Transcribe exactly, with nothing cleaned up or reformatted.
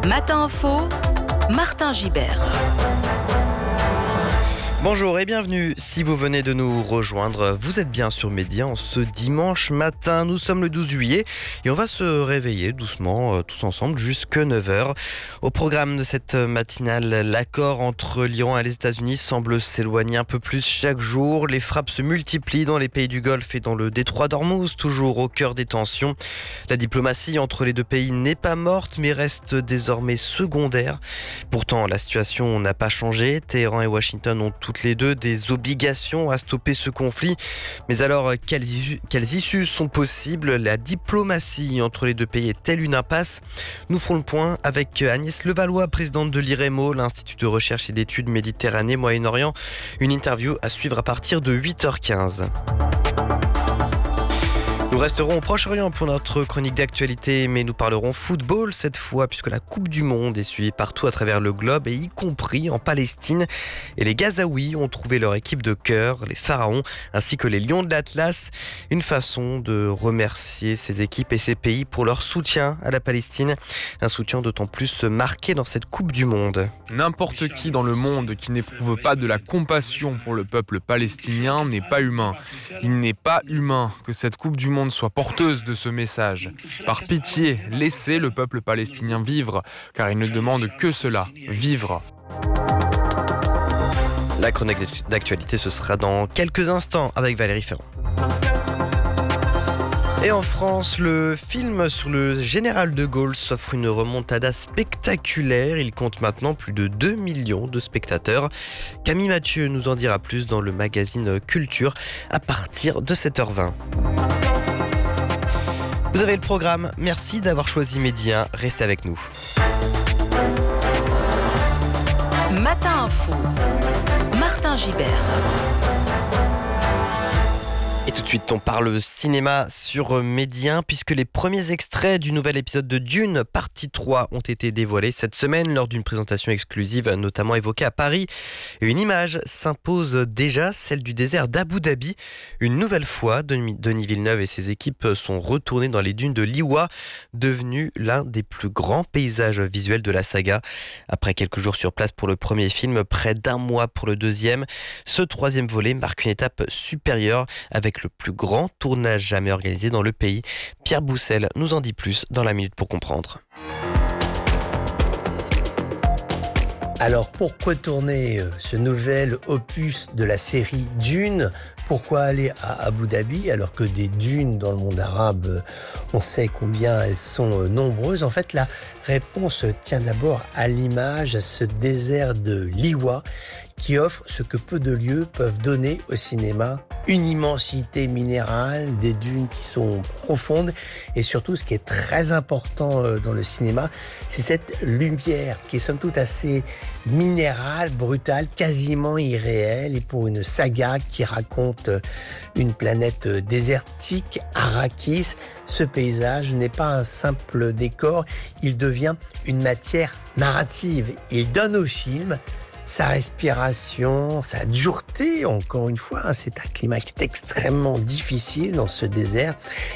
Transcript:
Matin Info, Martin Gibert. Bonjour et bienvenue. Si vous venez de nous rejoindre, vous êtes bien sur Média en ce dimanche matin. Nous sommes le douze juillet et on va se réveiller doucement euh, tous ensemble jusqu'à neuf heures. Au programme de cette matinale, l'accord entre l'Iran et les États-Unis semble s'éloigner un peu plus chaque jour. Les frappes se multiplient dans les pays du Golfe et dans le détroit d'Ormuz, toujours au cœur des tensions. La diplomatie entre les deux pays n'est pas morte mais reste désormais secondaire. Pourtant, la situation n'a pas changé. Téhéran et Washington ont toutes les deux des obligations à stopper ce conflit. Mais alors, quelles issues, quelles issues sont possibles ? La diplomatie entre les deux pays est-elle une impasse ? Nous ferons le point avec Agnès Levallois, présidente de l'I R E M O, l'Institut de recherche et d'études Méditerranée-Moyen-Orient. Une interview à suivre à partir de huit heures quinze. Nous resterons au Proche-Orient pour notre chronique d'actualité, mais nous parlerons football cette fois, puisque la Coupe du Monde est suivie partout à travers le globe, et y compris en Palestine. Et les Gazaouis ont trouvé leur équipe de cœur, les Pharaons, ainsi que les Lions de l'Atlas. Une façon de remercier ces équipes et ces pays pour leur soutien à la Palestine. Un soutien d'autant plus marqué dans cette Coupe du Monde. N'importe qui dans le monde qui n'éprouve pas de la compassion pour le peuple palestinien n'est pas humain. Il n'est pas humain que cette Coupe du Monde soit porteuse de ce message. Par pitié, laissez le peuple palestinien vivre, car il ne demande que cela, vivre. La chronique d'actualité, ce sera dans quelques instants avec Valérie Ferrand. Et en France, le film sur le général de Gaulle s'offre une remontada spectaculaire. Il compte maintenant plus de deux millions de spectateurs. Camille Mathieu nous en dira plus dans le magazine Culture à partir de sept heures vingt. Vous avez le programme. Merci d'avoir choisi Média. Restez avec nous. Matin Info, Martin Gibert. Et tout de suite, on parle cinéma sur Média, puisque les premiers extraits du nouvel épisode de Dune, partie trois, ont été dévoilés cette semaine lors d'une présentation exclusive, notamment évoquée à Paris. Et une image s'impose déjà, celle du désert d'Abu Dhabi. Une nouvelle fois, Denis Villeneuve et ses équipes sont retournés dans les dunes de Liwa, devenu l'un des plus grands paysages visuels de la saga. Après quelques jours sur place pour le premier film, près d'un mois pour le deuxième, ce troisième volet marque une étape supérieure avec le plus grand tournage jamais organisé dans le pays. Pierre Boussel nous en dit plus dans la Minute pour comprendre. Alors pourquoi tourner ce nouvel opus de la série Dune ? Pourquoi aller à Abu Dhabi alors que des dunes dans le monde arabe, on sait combien elles sont nombreuses ? En fait, la réponse tient d'abord à l'image, à ce désert de Liwa qui offre ce que peu de lieux peuvent donner au cinéma. Une immensité minérale, des dunes qui sont profondes et surtout ce qui est très important dans le cinéma, c'est cette lumière qui est somme toute assez minérale, brutale, quasiment irréelle, et pour une saga qui raconte une planète désertique, Arrakis, ce paysage n'est pas un simple décor, il devient une matière narrative. Il donne au film sa respiration, sa dureté, encore une fois, hein, c'est un climat qui est extrêmement difficile dans ce désert.